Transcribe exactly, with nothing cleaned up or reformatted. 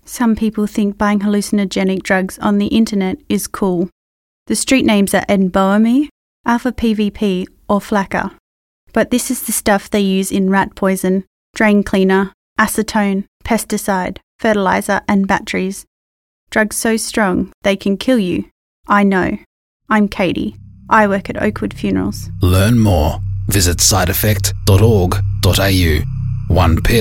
Some people think buying hallucinogenic drugs on the internet is cool. The street names are Enboami, Alpha P V P, or Flakka. But this is the stuff they use in rat poison, drain cleaner, acetone, pesticide, fertilizer, and batteries. Drugs so strong they can kill you. I know. I'm Katie. I work at Oakwood Funerals. Learn more. Visit side effect dot org dot a u. One pill.